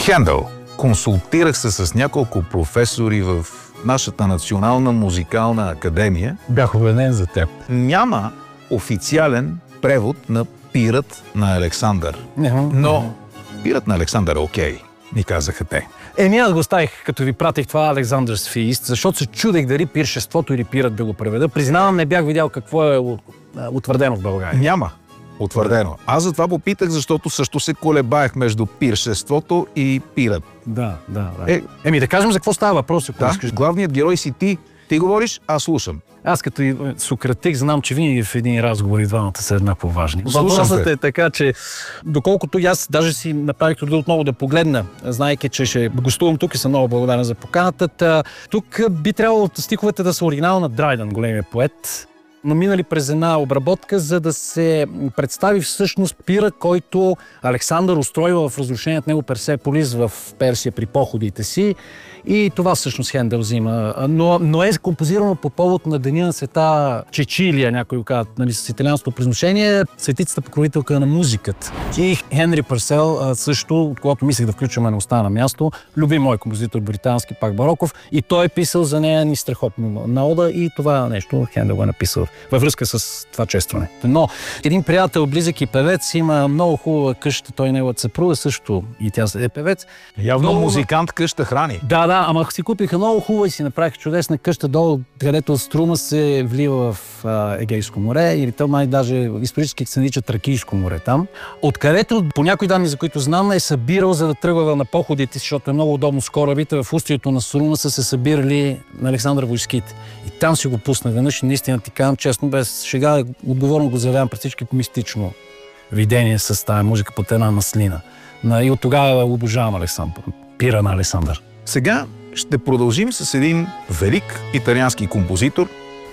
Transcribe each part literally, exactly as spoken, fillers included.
Хендел. Консултирах се с няколко професори в нашата национална музикална академия. Бях убеден за теб. Няма официален превод на Пирът на Александър. Но Пирът на Александър е окей, ни казаха те. Еми, аз го оставих, като ви пратих това Alexander's Feast, защото се чудех дали пиршеството или пират да го преведа. Признавам, не бях видял какво е утвърдено в България. Няма утвърдено. Аз затова попитах, защото също се колебаех между пиршеството и пират. Да, да, да. Е, Еми, да кажем за какво става въпрос. Да, искаш. Главният герой си ти. Ти говориш, аз слушам. Аз като и Сократик знам, че винаги в един разговор и двамата са еднакво важни. Въпросът е така, че доколкото и аз даже си направих труда отново да погледна, знаейки, че ще гостувам тук и съм много благодарен за поканата. Тук би трябвало стиховете да са оригинал на Драйден, големия поет, но минали през една обработка, за да се представи всъщност пира, който Александър устроил в разрушеният него Персеполис в Персия при походите си. И това всъщност Хендел взима. Но, но е композирано по повод на Деня на света Чечилия, някой го казват, нали, с италианско произношение, светицата покровителка на музиката. И Хенри Пърсел също, от когато мислех да включваме, не остана на място, любим мой композитор британски, пак Бароков, и той е писал за нея ни страхотно на ода и това нещо Хендел го е написал във връзка с това честване. Но един приятел, близък и певец, има много хубава къща, той неговата съпруга също и тя е певец. Явно много... музикант къща храни. Да, да, ама си купиха много хубава и си направиха чудесна къща долу, където струма се влива в а, Егейско море, или то май даже исторически се нарича Тракийско море там. Откъдето, по някои данни, за които знам, е събирал, за да тръгва на походите, защото е много удобно с корабите, в устието на Струма са се събирали на Александър войските. И там си го пусна веднъж и наистина ти казвам честно, без шега, отговорно го заявявам пред всички мистично видение с тази музика под една маслина. И от тогава обожавам Александър, пира на Александър. Сега ще продължим с един велик италиански композитор.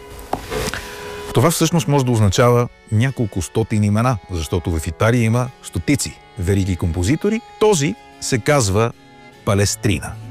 Това всъщност може да означава няколко стотин имена, защото в Италия има стотици велики композитори. Този се казва Палестрина.